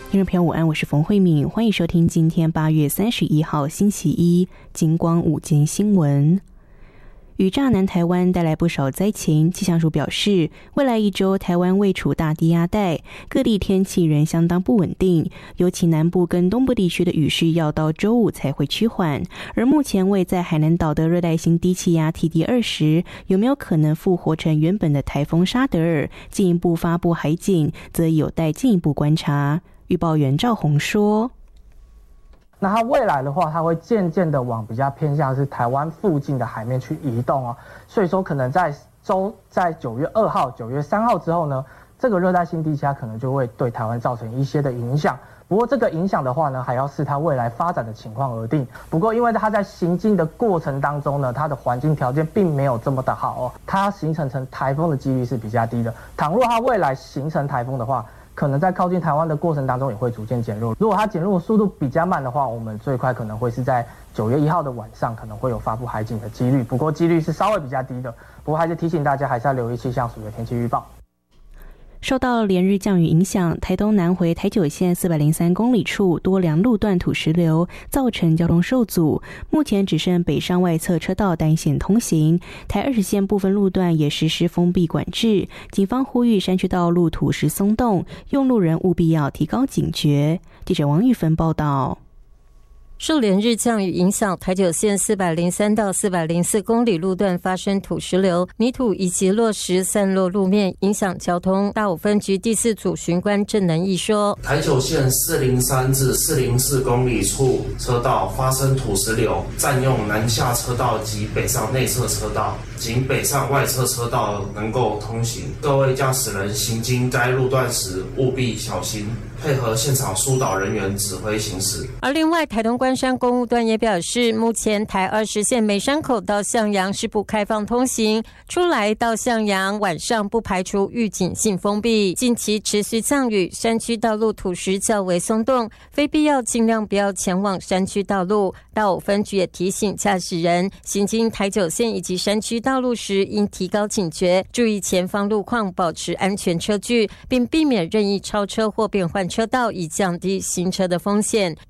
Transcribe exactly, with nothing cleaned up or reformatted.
听众朋友午安，我是冯慧敏，欢迎收听今天八月三十一号星期一金光午间新闻。雨炸南台湾带来不少灾情，气象署表示，未来一周台湾位处大低压带，各地天气仍相当不稳定，尤其南部跟东部地区的雨势要到周五才会趋缓。而目前位在海南岛的热带性低气压 T D 二十 有没有可能复活成原本的台风沙德尔，进一步发布海警，则有待进一步观察。预报员赵宏说， 那它未来的话，它会渐渐的往比较偏向是台湾附近的海面去移动哦，所以说可能在周在九月二号、九月三号之后呢，这个热带性低气压可能就会对台湾造成一些的影响。不过这个影响的话呢，还要视它未来发展的情况而定。不过因为它在行进的过程当中呢，它的环境条件并没有这么的好哦，它形成成台风的几率是比较低的。倘若它未来形成台风的话，可能在靠近台湾的过程当中也会逐渐减弱。如果它减弱的速度比较慢的话，我们最快可能会是在九月一号的晚上可能会有发布海警的几率，不过几率是稍微比较低的。不过还是提醒大家，还是要留意气象署的天气预报。 受到连日降雨影响，台东南回台九线四百零三公里处多良路段土石流，造成交通受阻。目前只剩北上外侧车道单线通行，台二十线部分路段也实施封闭管制。警方呼吁山区道路土石松动，用路人务必要提高警觉。记者王玉芬报道。 受连日降雨影响，台九线四百零三到四百零四公里路段发生土石流，泥土以及落石散落路面，影响交通。大武分局第四组巡官郑能义说， 台九线四零三至四零四公里处车道发生土石流，占用南下车道及北上内侧车道，仅北上外侧车道能够通行。各位驾驶人行经该路段时务必小心，配合现场疏导人员指挥行驶。 而另外，台东关山公路段也表示，目前台二十线美山口到向阳是不开放通行，出来到向阳晚上不排除预警性封闭。近期持续降雨，山区道路土石较为松动，非必要尽量不要前往山区道路。大武分局也提醒驾驶人，行经台九线以及山区道路时，应提高警觉，注意前方路况，保持安全车距，并避免任意超车或变换车道，以降低行车的风险。